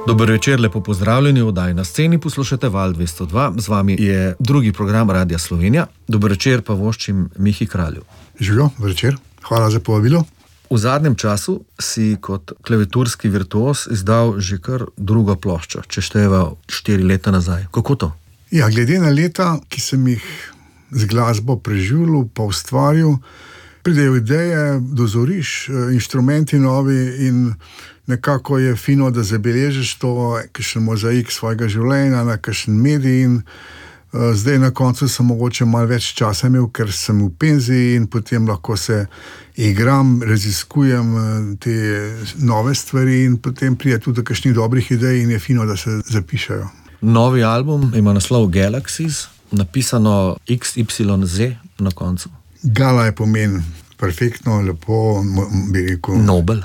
Dober večer, lepo pozdravljeni v oddaji Na sceni, poslušate Val 202, z vami je drugi program Radia Slovenija. Dober večer pa voščim Mihi Kralju. Živijo, večer, hvala za povabilo. V zadnjem času si kot klaviaturski virtuoz izdal že kar drugo ploščo, če števa 4 leta nazaj. Kako to? Ja, glede na leta, ki sem jih z glasbo preživljal, pa ustvaril, pridejo ideje, dozoriš inštrumenti novi in nekako je fino, da zabeležiš to, kakšen mozaik svojega življenja, na kakšen medij in zdaj na koncu sem mogoče malo več časa imel, ker sem v penziji in potem lahko se igram, raziskujem te nove stvari in potem pride tudi do kakšnih dobrih idej in je fino, da se zapišajo. Novi album ima naslov Galaxies, napisano XYZ na koncu. Gala je pomen perfektno, lepo, bi rekel... Nobel.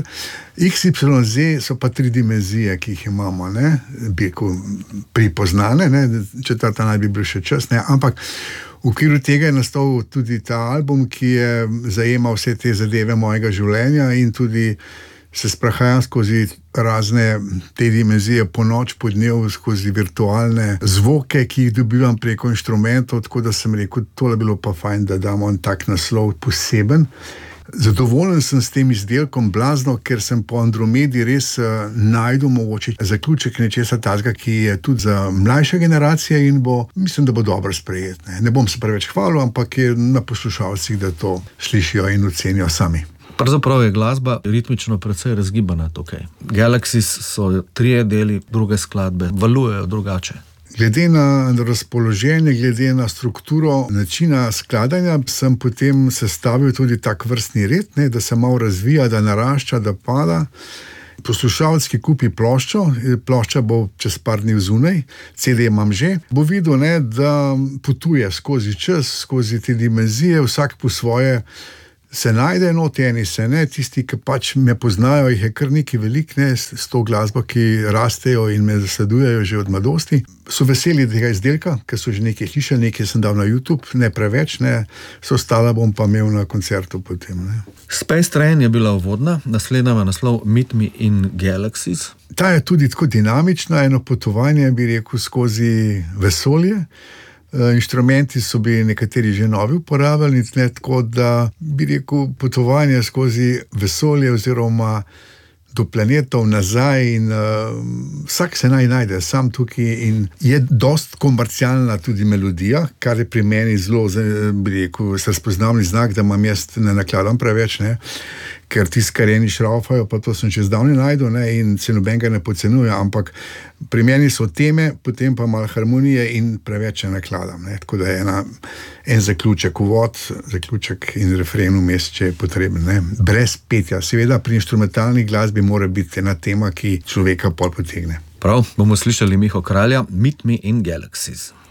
XYZ so pa 3 dimenzije, ki jih imamo, ne? Bi rekel, pripoznane, ne? 4. naj bi bil še čas, ne? Ampak v okviru tega je nastal tudi ta album, ki je zajemal vse te zadeve mojega življenja in tudi se sprehajam skozi razne te dimenzije po noč, po dnev, skozi virtualne zvoke, ki jih dobivam preko inštrumentov, tako da sem rekel, tole bilo pa fajn, da damo en tak naslov poseben. Zadovoljen sem s tem izdelkom blazno, ker sem po Andromedi res najdel mogoče zaključek nečesa takega, ki je tudi za mlajše generacije in mislim, da bo dobro sprejet. Ne bom se preveč hvalil, ampak je na poslušalcih, da to slišijo in ocenijo sami. Pravzaprav je glasba ritmično precej razgibana tukaj. Galaxies so 3 deli, druge skladbe valujejo drugače. Glede na razpoloženje, glede na strukturo načina skladanja, sem potem sestavil tudi tak vrstni red, ne, da se malo razvija, da narašča, da pada. Poslušalec, ki kupi ploščo, plošča bo čez par dni zunaj, CD imam že, bo videl, ne, da potuje skozi čas, skozi te dimenzije, vsak po svoje se najde, eni se ne, tisti, ki pač me poznajo, jih je kar nekaj velik, ne, s to glasbo, ki rastejo in me zasledujejo že od mladosti. So veseli tega izdelka, ker so že nekaj slišali, nekaj sem dal na YouTube, ne preveč, ne, so ostala bom pa imel na koncertu potem, ne. Space Train je bila uvodna, naslednja ima naslov Meet Me in Galaxies. Ta je tudi tako dinamična, eno potovanje, bi rekel, skozi vesolje. Inštrumenti so bili nekateri že novi uporabljeni, ne, tako da bi rekel potovanje skozi vesolje oziroma do planetov nazaj in vsak se najde sam tukaj in je dost komercialna tudi melodija, kar je pri meni zelo, bi rekel, razpoznavni znak, da imam jaz ne nakladam preveč, ne, ker tisti, kar eni šraufajo, pa to sem čez davne najdel, ne, in se nobenega ne podcenuje, ampak pri meni so teme, potem pa malo harmonije in preveč ne nakladam, ne, tako da je en zaključek, uvod, zaključek in refren vmes, če je potreben, ne, brez petja. Seveda pri inštrumentalni glasbi mora biti ena tema, ki človeka pol potegne. Prav, bomo slišali Miho Kralja, Meet Me in Galaxies.